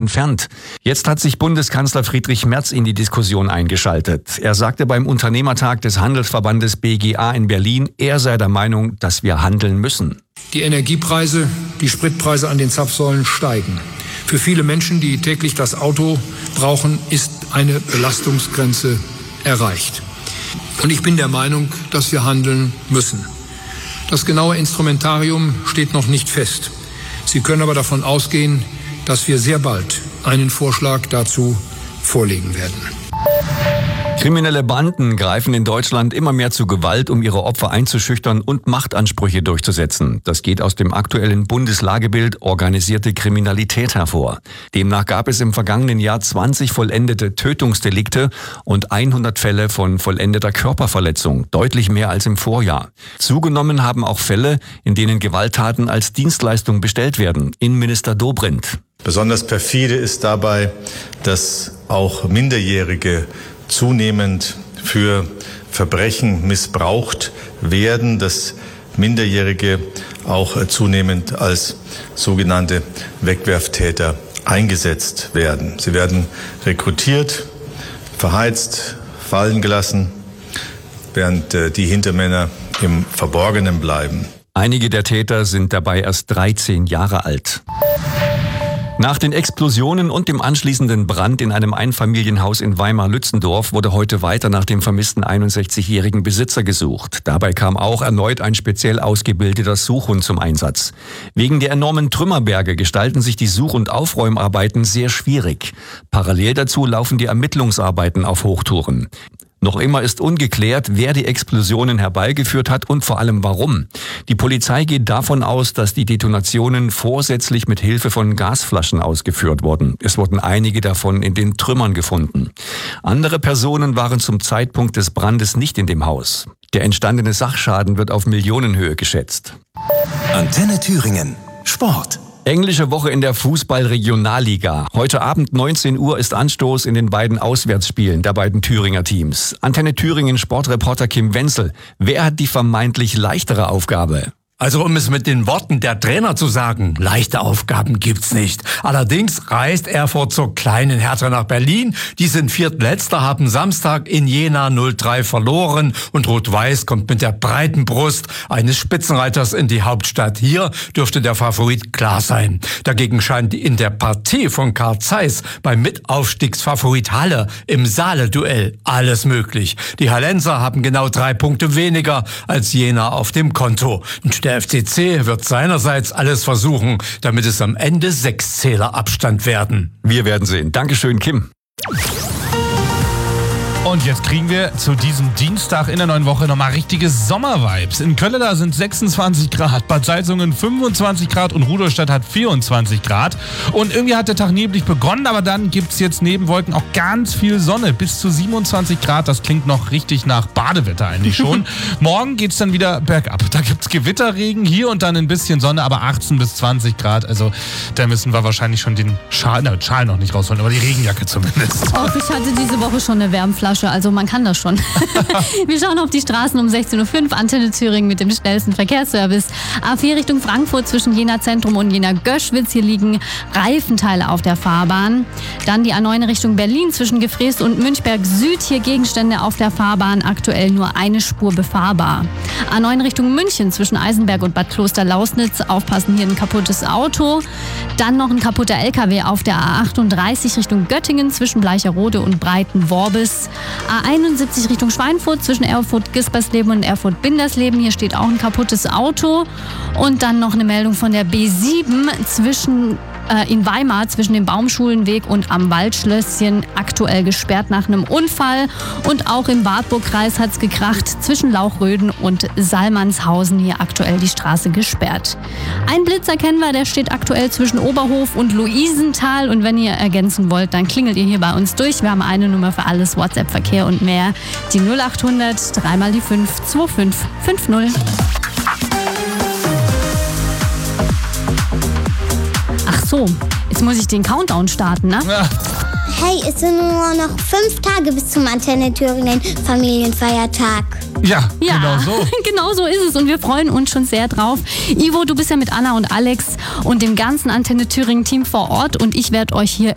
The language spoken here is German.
entfernt. Jetzt hat sich Bundeskanzler Friedrich Merz in die Diskussion eingeschaltet. Er sagte beim Unternehmertag des Handelsverbandes BGA in Berlin, er sei der Meinung, dass wir handeln müssen. Die Energiepreise, die Spritpreise an den Zapfsäulen steigen. Für viele Menschen, die täglich das Auto brauchen, ist eine Belastungsgrenze erreicht. Und ich bin der Meinung, dass wir handeln müssen. Das genaue Instrumentarium steht noch nicht fest. Sie können aber davon ausgehen, dass wir sehr bald einen Vorschlag dazu vorlegen werden. Kriminelle Banden greifen in Deutschland immer mehr zu Gewalt, um ihre Opfer einzuschüchtern und Machtansprüche durchzusetzen. Das geht aus dem aktuellen Bundeslagebild Organisierte Kriminalität hervor. Demnach gab es im vergangenen Jahr 20 vollendete Tötungsdelikte und 100 Fälle von vollendeter Körperverletzung, deutlich mehr als im Vorjahr. Zugenommen haben auch Fälle, in denen Gewalttaten als Dienstleistung bestellt werden. Innenminister Dobrindt. Besonders perfide ist dabei, dass auch Minderjährige zunehmend für Verbrechen missbraucht werden, dass Minderjährige auch zunehmend als sogenannte Wegwerftäter eingesetzt werden. Sie werden rekrutiert, verheizt, fallen gelassen, während die Hintermänner im Verborgenen bleiben. Einige der Täter sind dabei erst 13 Jahre alt. Nach den Explosionen und dem anschließenden Brand in einem Einfamilienhaus in Weimar-Lützendorf wurde heute weiter nach dem vermissten 61-jährigen Besitzer gesucht. Dabei kam auch erneut ein speziell ausgebildeter Suchhund zum Einsatz. Wegen der enormen Trümmerberge gestalten sich die Such- und Aufräumarbeiten sehr schwierig. Parallel dazu laufen die Ermittlungsarbeiten auf Hochtouren. Noch immer ist ungeklärt, wer die Explosionen herbeigeführt hat und vor allem warum. Die Polizei geht davon aus, dass die Detonationen vorsätzlich mit Hilfe von Gasflaschen ausgeführt wurden. Es wurden einige davon in den Trümmern gefunden. Andere Personen waren zum Zeitpunkt des Brandes nicht in dem Haus. Der entstandene Sachschaden wird auf Millionenhöhe geschätzt. Antenne Thüringen. Sport. Englische Woche in der Fußball-Regionalliga. Heute Abend 19 Uhr ist Anstoß in den beiden Auswärtsspielen der beiden Thüringer Teams. Antenne Thüringen Sportreporter Kim Wenzel. Wer hat die vermeintlich leichtere Aufgabe? Also um es mit den Worten der Trainer zu sagen, leichte Aufgaben gibt's nicht. Allerdings reist Erfurt zur kleinen Hertha nach Berlin. Die sind Viertletzter, haben Samstag in Jena 0-3 verloren und Rot-Weiß kommt mit der breiten Brust eines Spitzenreiters in die Hauptstadt. Hier dürfte der Favorit klar sein. Dagegen scheint in der Partie von Carl Zeiss beim Mitaufstiegsfavorit Halle im Saale-Duell alles möglich. Die Hallenser haben genau 3 Punkte weniger als Jena auf dem Konto. Der FCC wird seinerseits alles versuchen, damit es am Ende 6 Zähler Abstand werden. Wir werden sehen. Dankeschön, Kim. Und jetzt kriegen wir zu diesem Dienstag in der neuen Woche nochmal richtige Sommervibes. In Köln da sind 26 Grad, Bad Salzungen 25 Grad und Rudolstadt hat 24 Grad. Und irgendwie hat der Tag neblig begonnen, aber dann gibt es jetzt neben Wolken auch ganz viel Sonne. Bis zu 27 Grad, das klingt noch richtig nach Badewetter eigentlich schon. Morgen geht es dann wieder bergab. Da gibt es Gewitterregen, hier und dann ein bisschen Sonne, aber 18 bis 20 Grad. Also da müssen wir wahrscheinlich schon den Schal noch nicht rausholen, aber die Regenjacke zumindest. Och, ich hatte diese Woche schon eine Wärmflasche. Also man kann das schon. Wir schauen auf die Straßen um 16.05 Uhr. Antenne Thüringen mit dem schnellsten Verkehrsservice. A4 Richtung Frankfurt zwischen Jena Zentrum und Jena Göschwitz. Hier liegen Reifenteile auf der Fahrbahn. Dann die A9 Richtung Berlin zwischen Gefrees und Münchberg Süd. Hier Gegenstände auf der Fahrbahn. Aktuell nur eine Spur befahrbar. A9 Richtung München zwischen Eisenberg und Bad Kloster-Lausnitz. Aufpassen, hier ein kaputtes Auto. Dann noch ein kaputter LKW auf der A38 Richtung Göttingen zwischen Bleicherode und Breitenworbis. A71 Richtung Schweinfurt zwischen Erfurt-Gispersleben und Erfurt-Bindersleben. Hier steht auch ein kaputtes Auto. Und dann noch eine Meldung von der B7 in Weimar zwischen dem Baumschulenweg und am Waldschlösschen, aktuell gesperrt nach einem Unfall. Und auch im Wartburgkreis hat es gekracht zwischen Lauchröden und Salmannshausen, hier aktuell die Straße gesperrt. Ein Blitzer kennen wir, der steht aktuell zwischen Oberhof und Luisenthal. Und wenn ihr ergänzen wollt, dann klingelt ihr hier bei uns durch. Wir haben eine Nummer für alles, WhatsApp, Verkehr und mehr. Die 0800 3 mal die 5 2550. Ach so, jetzt muss ich den Countdown starten, ne? Ja. Hey, es sind nur noch 5 Tage bis zum Antenne Thüringen Familienfeiertag. Ja, genau so. Genau so ist es und wir freuen uns schon sehr drauf. Ivo, du bist ja mit Anna und Alex und dem ganzen Antenne Thüringen Team vor Ort und ich werde euch hier